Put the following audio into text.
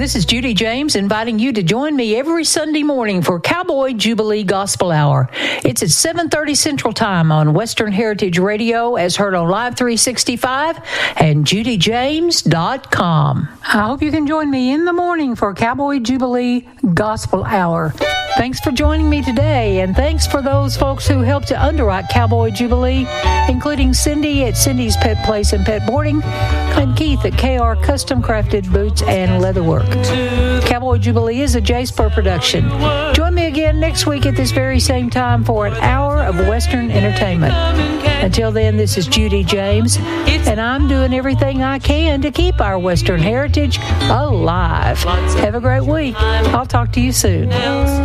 This is Judy James inviting you to join me every Sunday morning for Cowboy Jubilee Gospel Hour. It's at 7:30 Central Time on Western Heritage Radio as heard on Live 365 and judyjames.com. I hope you can join me in the morning for Cowboy Jubilee Gospel Hour. Thanks for joining me today, and thanks for those folks who helped to underwrite Cowboy Jubilee, including Cindy at Cindy's Pet Place and Pet Boarding, and Keith at KR Custom Crafted Boots and Leatherwork. Cowboy Jubilee is a J-Spur production. Join me again next week at this very same time for an hour of Western entertainment. Until then, this is Judy James, and I'm doing everything I can to keep our Western heritage alive. Have a great week. I'll talk to you soon.